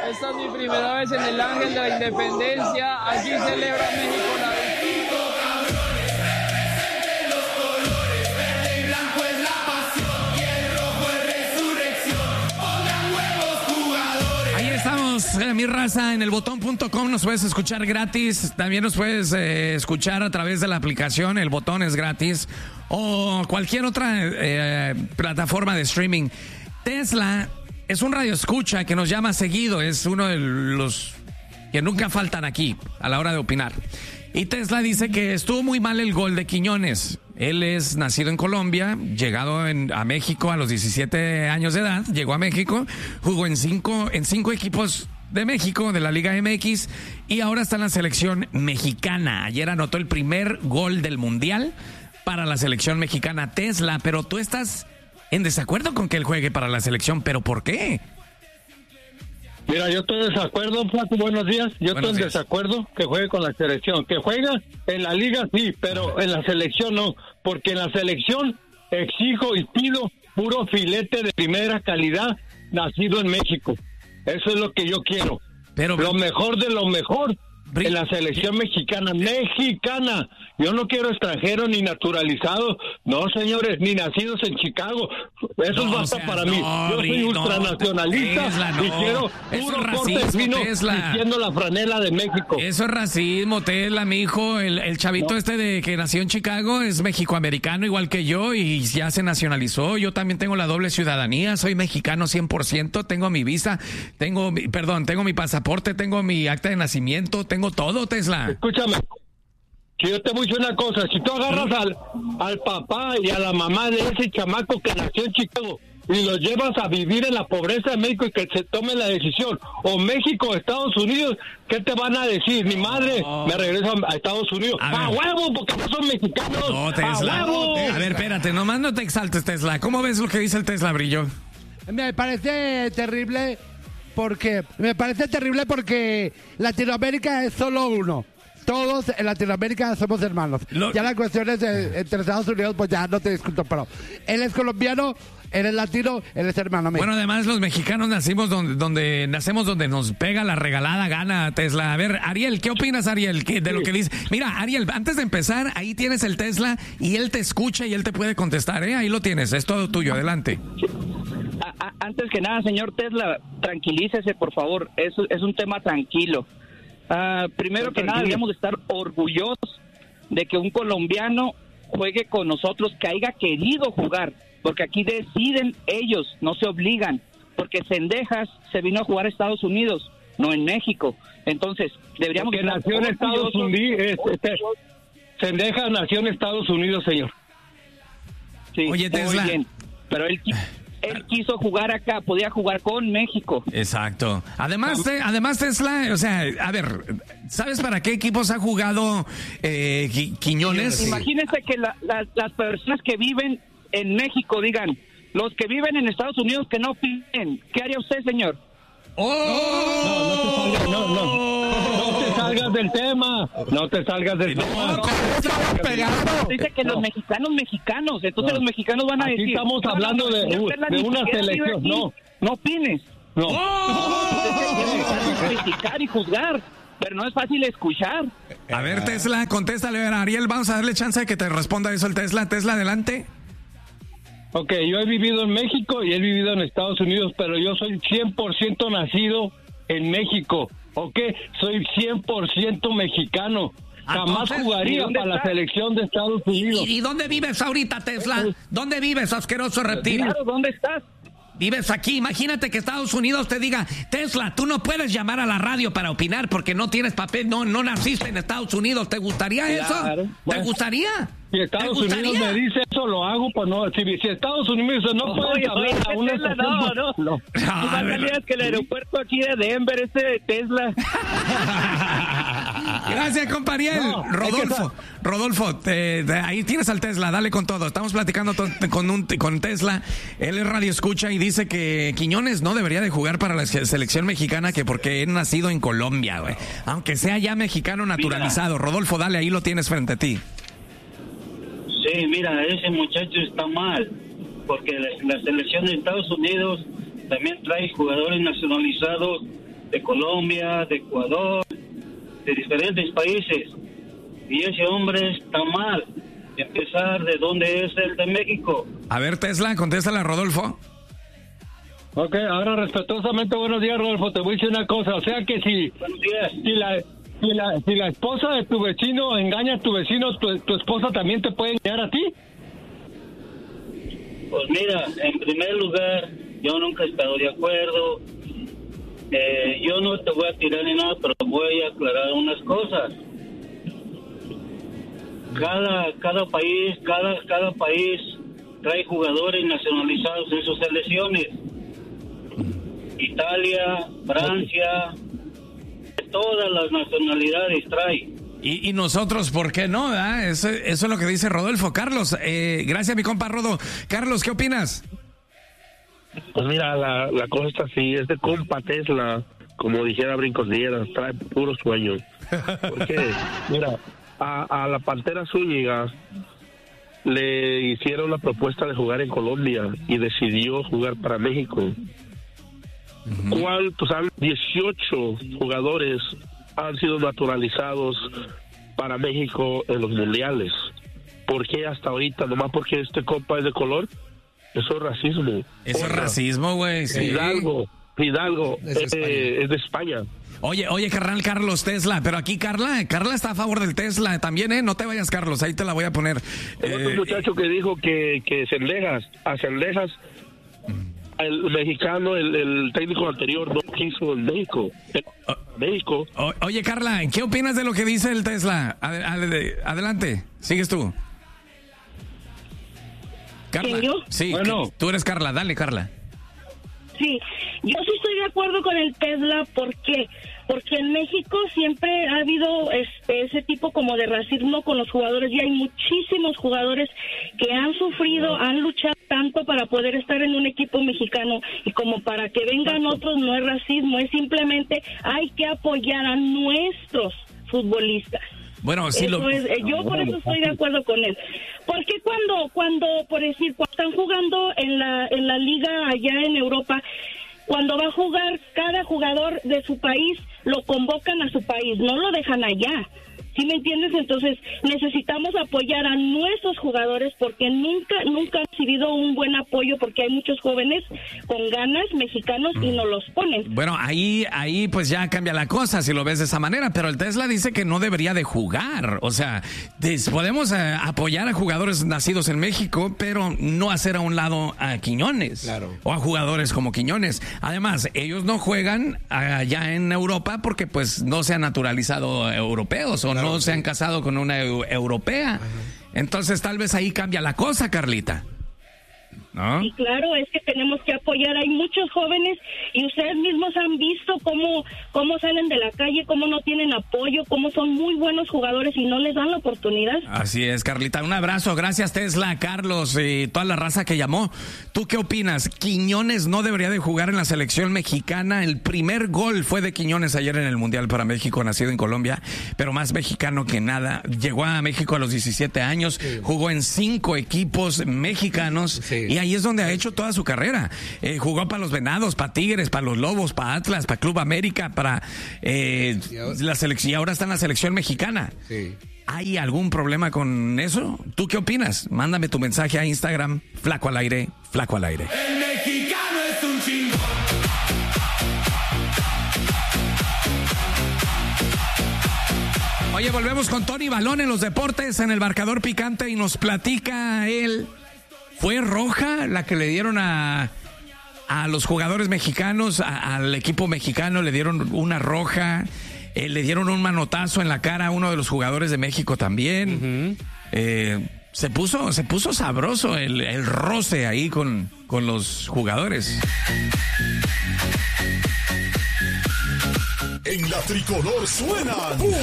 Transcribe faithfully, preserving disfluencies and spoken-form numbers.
Esta es mi primera vez en el Ángel de la Independencia. Aquí celebra México la victoria. Estamos, eh, mi raza, en el botón punto com nos puedes escuchar gratis. También nos puedes eh, escuchar a través de la aplicación. El Botón es gratis. O cualquier otra eh, plataforma de streaming. Tesla es un radioescucha que nos llama seguido. Es uno de los que nunca faltan aquí a la hora de opinar. Y Tesla dice que estuvo muy mal el gol de Quiñones. Él es nacido en Colombia, llegado en, a México a los diecisiete años de edad, llegó a México, jugó en cinco, en cinco equipos de México, de la Liga M X, y ahora está en la selección mexicana. Ayer anotó el primer gol del Mundial para la selección mexicana. Tesla, pero tú estás en desacuerdo con que él juegue para la selección, ¿pero por qué? Mira, yo estoy en desacuerdo, Flaco, buenos días. Yo buenos estoy en días. desacuerdo que juegue con la selección. Que juega en la liga, sí, pero en la selección no. Porque en la selección exijo y pido puro filete de primera calidad nacido en México. Eso es lo que yo quiero. Pero lo mejor de lo mejor en la selección mexicana, mexicana. Yo no quiero extranjeros ni naturalizados, no señores, ni nacidos en Chicago. Eso no, basta o sea, para no, mí. Yo soy ultranacionalista no, Tesla, no. y quiero puro corte fino vistiendo la franela de México. Eso es racismo, Tesla, mi hijo. El, el chavito no. este de que nació en Chicago es mexicoamericano igual que yo y ya se nacionalizó. Yo también tengo la doble ciudadanía, soy mexicano cien por ciento, tengo mi visa, tengo, mi, perdón, tengo mi pasaporte, tengo mi acta de nacimiento, tengo Tengo todo, Tesla. Escúchame, que yo te voy a decir una cosa. Si tú agarras al, al papá y a la mamá de ese chamaco que nació en Chicago y los llevas a vivir en la pobreza de México y que se tome la decisión, o México o Estados Unidos, ¿qué te van a decir? Mi madre, no. me regreso a Estados Unidos. ¡A, ¡A huevo! Porque no son mexicanos. No, Tesla. ¡A huevo! A ver, espérate, nomás no te exaltes, Tesla. ¿Cómo ves lo que dice el Tesla, Brillo? Me parece terrible... Porque me parece terrible porque Latinoamérica es solo uno. Todos en Latinoamérica somos hermanos. Lo... Ya la cuestión es de, entre Estados Unidos, pues ya no te discuto, pero él es colombiano, él es latino, él es hermano mío. Bueno, además los mexicanos nacimos donde, donde nacemos donde nos pega la regalada gana, Tesla. A ver, Ariel, ¿qué opinas, Ariel, ¿Qué, de sí. lo que dice? Mira, Ariel, antes de empezar, ahí tienes el Tesla y él te escucha y él te puede contestar, ¿eh? Ahí lo tienes, es todo tuyo, adelante. A, a, antes que nada, señor Tesla, tranquilícese, por favor. Es, es un tema tranquilo. Uh, primero que nada, deberíamos estar orgullosos de que un colombiano juegue con nosotros, que haya querido jugar, porque aquí deciden ellos, no se obligan, porque Cendejas se vino a jugar a Estados Unidos, no en México. Entonces, deberíamos... Que nació en Estados Unidos. Este, Cendejas nació en Estados Unidos, señor. Sí, Oye, Tesla... muy bien, pero él... Él quiso jugar acá, podía jugar con México. Exacto. Además, te, además Tesla, o sea, a ver, ¿sabes para qué equipos ha jugado eh, Quiñones? Imagínense que la, la, las personas que viven en México digan, los que viven en Estados Unidos que no piden. ¿Qué haría usted, señor? ¡Oh! No, no te salgas, no, no. No te salgas del tema. No te salgas del no, tema. No, dice que no. Los mexicanos, mexicanos. Entonces no. los mexicanos van a Aquí decir... estamos hablando de, de, de una selección. No. No opines. No. ¡Oh! Criticar y juzgar. Pero no es fácil escuchar. A ver, Tesla, contéstale a Ariel. Vamos a darle chance de que te responda eso el Tesla. Tesla, adelante. Ok, yo he vivido en México y he vivido en Estados Unidos, pero yo soy cien por ciento nacido en México, ¿ok? Soy cien por ciento mexicano. Jamás Entonces, jugaría para estás? la selección de Estados Unidos. ¿Y, y dónde vives ahorita, Tesla? ¿Dónde vives, asqueroso reptil? Claro, ¿dónde estás? Vives aquí, imagínate que Estados Unidos te diga, Tesla, tú no puedes llamar a la radio para opinar porque no tienes papel, no, no naciste en Estados Unidos. ¿Te gustaría claro. eso? Bueno. ¿Te gustaría? Si Estados Unidos me dice eso, lo hago, pues no. Si, si Estados Unidos dice, no puedes hablar a una Tesla, no, no. no. Ah, es que el aeropuerto aquí de Denver es de Tesla. Gracias, compañero. No, Rodolfo, es que... Rodolfo, te, te, ahí tienes al Tesla, dale con todo. Estamos platicando to, con, un, con Tesla. Él es radio escucha y dice que Quiñones no debería de jugar para la selección mexicana, que porque es nacido en Colombia, güey. Aunque sea ya mexicano naturalizado. Mira. Rodolfo, dale, ahí lo tienes frente a ti. Sí, mira, ese muchacho está mal, porque la, la selección de Estados Unidos también trae jugadores nacionalizados de Colombia, de Ecuador, de diferentes países. Y ese hombre está mal. De empezar, ¿de dónde es él? De México. A ver, Tesla, contéstale a Rodolfo. Ok, ahora respetuosamente, buenos días, Rodolfo. Te voy a decir una cosa. O sea que si, si, la, si, la, si la esposa de tu vecino engaña a tu vecino, tu, tu esposa también te puede engañar a ti. Pues mira, en primer lugar, yo nunca he estado de acuerdo. Eh, yo no te voy a tirar ni nada, pero voy a aclarar unas cosas. Cada cada país, cada cada país trae jugadores nacionalizados en sus selecciones. Italia, Francia, todas las nacionalidades trae. Y, y nosotros, ¿por qué no? ¿verdad? Eso, eso es lo que dice Rodolfo. Carlos, eh, gracias mi compa Rodo. Carlos, ¿qué opinas? Pues mira, la, la cosa está así, este compa Tesla, como dijera Brincos Dieras, trae puro sueño. Porque, mira, a, a la Pantera Zúñiga le hicieron la propuesta de jugar en Colombia y decidió jugar para México. Uh-huh. ¿Cuántos han? dieciocho jugadores han sido naturalizados para México en los mundiales. ¿Por qué hasta ahorita? Nomás porque este compa es de color. Eso es racismo. Eso es racismo, güey. Sí. Hidalgo, Hidalgo Es de España. eh, es de España. Oye, oye, carnal Carlos Tesla, pero aquí Carla, Carla está a favor del Tesla también, ¿eh? No te vayas, Carlos, ahí te la voy a poner. El otro Eh, muchacho que dijo que, que Cendejas, a Cendejas, el mexicano, el, el técnico anterior no quiso en México. En México. o- oye, Carla, ¿qué opinas de lo que dice el Tesla? Ade- ade- adelante, sigues tú. Carla. ¿Quién, yo? Sí, Bueno. que- tú eres Carla, dale, Carla. Sí, yo sí estoy de acuerdo con el Tesla. ¿Por qué? Porque en México siempre ha habido este, ese tipo como de racismo con los jugadores y hay muchísimos jugadores que han sufrido, han luchado tanto para poder estar en un equipo mexicano y como para que vengan otros no es racismo, es simplemente hay que apoyar a nuestros futbolistas. Bueno, sí Eso lo... es, eh, yo por eso estoy de acuerdo con él. Porque cuando, cuando, por decir, cuando están jugando en la, en la liga allá en Europa, cuando va a jugar cada jugador de su país, lo convocan a su país, no lo dejan allá. ¿Sí me entiendes? Entonces necesitamos apoyar a nuestros jugadores porque nunca, nunca han recibido un buen apoyo porque hay muchos jóvenes con ganas mexicanos y no los ponen. Bueno, ahí, ahí pues ya cambia la cosa si lo ves de esa manera, pero el Tesla dice que no debería de jugar. O sea, des- podemos eh, apoyar a jugadores nacidos en México, pero no hacer a un lado a Quiñones. Claro. O a jugadores como Quiñones. Además, ellos no juegan allá en Europa porque pues no se han naturalizado europeos o no se han casado con una eu- europea. Ajá. Entonces tal vez ahí cambia la cosa, Carlita. ¿No? Y claro, es que tenemos que apoyar. Hay muchos jóvenes y ustedes mismos han visto cómo, cómo salen de la calle, cómo no tienen apoyo, cómo son muy buenos jugadores y no les dan la oportunidad. Así es, Carlita. Un abrazo. Gracias, Tesla, Carlos y toda la raza que llamó. ¿Tú qué opinas? ¿Quiñones no debería de jugar en la selección mexicana? El primer gol fue de Quiñones ayer en el Mundial para México, nacido en Colombia, pero más mexicano que nada. Llegó a México a los diecisiete años, sí. Jugó en cinco equipos mexicanos, sí. Y ahí es donde ha hecho toda su carrera. Eh, jugó para los Venados, para Tigres, para los Lobos, para Atlas, para Club América, para eh, la selección. Y ahora está en la selección mexicana. Sí. ¿Hay algún problema con eso? ¿Tú qué opinas? Mándame tu mensaje a Instagram, Flaco al Aire, Flaco al Aire. El mexicano es un chingón. Oye, volvemos con Tony Balón en los deportes, en el marcador picante, y nos platica él. ¿Fue roja la que le dieron a, a los jugadores mexicanos, a, al equipo mexicano? Le dieron una roja, eh, le dieron un manotazo en la cara a uno de los jugadores de México también. Uh-huh. eh, se puso, se puso sabroso el, el roce ahí con, con los jugadores. En la tricolor suenan